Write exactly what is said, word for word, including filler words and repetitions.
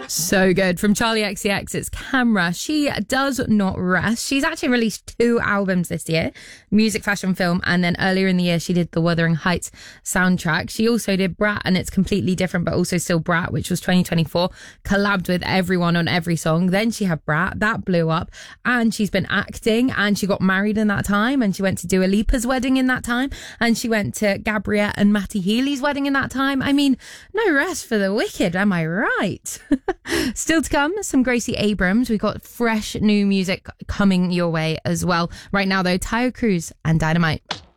So good. From Charlie X C X, it's Camera. She does not rest. She's actually released two albums this year, music, fashion, film, and then earlier in the year she did the Wuthering Heights soundtrack. She also did Brat, and it's completely different but also still Brat, which was twenty twenty-four, collabed with everyone on every song. Then she had Brat, that blew up, and she's been acting, and she got married in that time, and she went to Dua Lipa's wedding in that time, and she went to Gabrielle and Matty Healy's wedding in that time. I mean, no rest for the wicked, am I right? Still to come, some Gracie Abrams. We've got fresh new music coming your way as well. Right now though, Tayo Cruz and Dynamite.